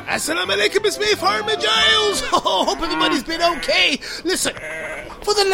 Assalamu alaikum, it's me, Farmer Giles. Hope everybody's been okay. Listen, for the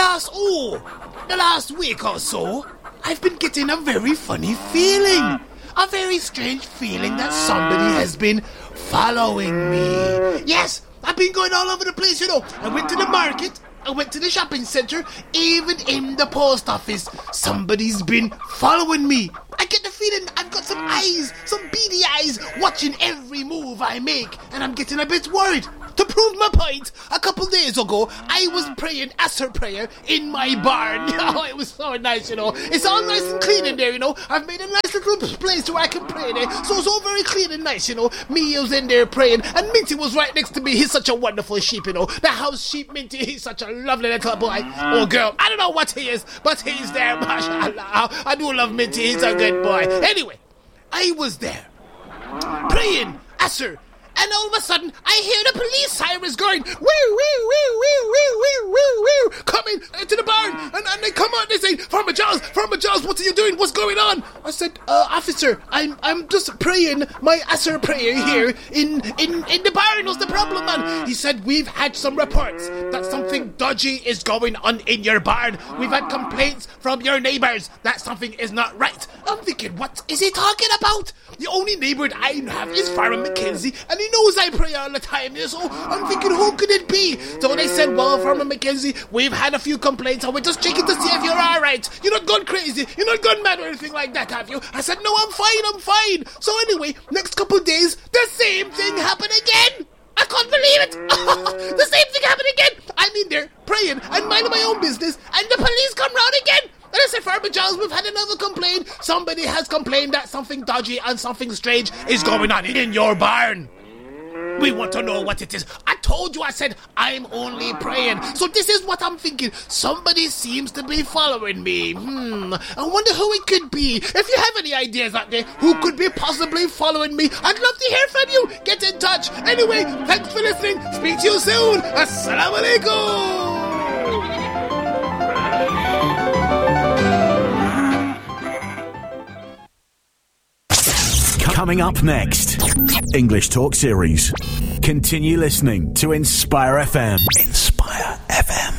last week or so, I've been getting a very funny feeling. A very strange feeling that somebody has been following me. Yes, I've been going all over the place, you know. I went to the market, I went to the shopping center, even in the post office. Somebody's been following me. I get the feeling I've got some eyes, some beady eyes, watching every move I make, and I'm getting a bit worried. To prove my point, a couple days ago, I was praying Asr prayer in my barn. Oh, it was so nice, you know. It's all nice and clean in there, you know. I've made a nice little place where I can pray there. So very clean and nice, you know. Me was in there praying, and Minty was right next to me. He's such a wonderful sheep, you know. The house sheep Minty, he's such a lovely little boy. Oh, girl, I don't know what he is, but he's there, mashallah. I do love Minty, he's a good boy. Anyway, I was there, praying Asr. And all of a sudden, I hear the police sirens going, woo, woo, woo, woo, woo, woo, woo, woo, coming to the barn. And they come out and they say, Farmer Giles, what are you doing? What's going on? I said, officer, I'm just praying my Asr prayer here in the barn. What's the problem, man? He said, we've had some reports that something dodgy is going on in your barn. We've had complaints from your neighbors that something is not right. I'm thinking, what is he talking about? The only neighbor I have is Farmer Mackenzie, and he knows I pray all the time, so I'm thinking, who could it be? So they said, well, Farmer Mackenzie, we've had a few complaints, and we're just checking to see if you're alright. You're not gone crazy, you're not gone mad or anything like that, have you? I said, no, I'm fine. So anyway, next couple of days, the same thing happened again. I can't believe it. The same thing happened again. I'm in there praying and minding my own business, and the police come round again. And I said, Farmer Giles, we've had another complaint. Somebody has complained that something dodgy and something strange is going on in your barn. We want to know what it is. I told you, I said, I'm only praying. So this is what I'm thinking. Somebody seems to be following me. I wonder who it could be. If you have any ideas out there who could be possibly following me, I'd love to hear from you. Get in touch. Anyway, thanks for listening. Speak to you soon. Assalamu alaikum. Coming up next, English Talk Series. Continue listening to Inspire FM. Inspire FM.